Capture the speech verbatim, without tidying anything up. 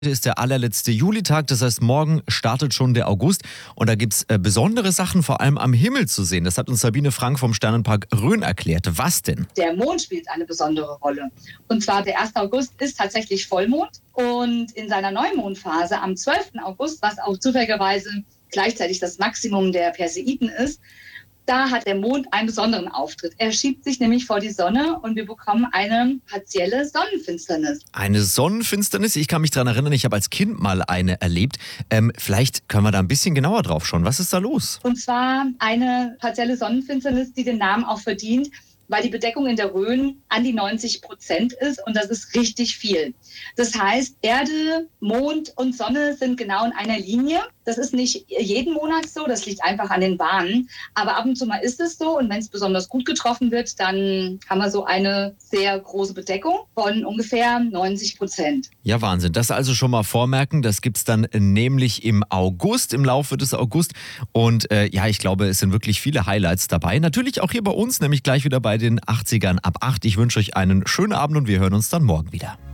Heute ist der allerletzte Julitag, das heißt, morgen startet schon der August und da gibt's äh, besondere Sachen vor allem am Himmel zu sehen. Das hat uns Sabine Frank vom Sternenpark Rhön erklärt. Was denn? Der Mond spielt eine besondere Rolle. Und zwar der erste August ist tatsächlich Vollmond und in seiner Neumondphase am zwölften August, was auch zufälligerweise gleichzeitig das Maximum der Perseiden ist, da hat der Mond einen besonderen Auftritt. Er schiebt sich nämlich vor die Sonne und wir bekommen eine partielle Sonnenfinsternis. Eine Sonnenfinsternis? Ich kann mich daran erinnern, ich habe als Kind mal eine erlebt. Ähm, vielleicht können wir da ein bisschen genauer drauf schauen. Was ist da los? Und zwar eine partielle Sonnenfinsternis, die den Namen auch verdient, weil die Bedeckung in der Rhön an die neunzig Prozent ist und das ist richtig viel. Das heißt, Erde, Mond und Sonne sind genau in einer Linie. Das ist nicht jeden Monat so, das liegt einfach an den Bahnen. Aber ab und zu mal ist es so und wenn es besonders gut getroffen wird, dann haben wir so eine sehr große Bedeckung von ungefähr neunzig Prozent. Ja, Wahnsinn. Das also schon mal vormerken. Das gibt's dann nämlich im August, im Laufe des August. Und äh, ja, ich glaube, es sind wirklich viele Highlights dabei. Natürlich auch hier bei uns, nämlich gleich wieder bei den achtzigern ab acht. Ich wünsche euch einen schönen Abend und wir hören uns dann morgen wieder.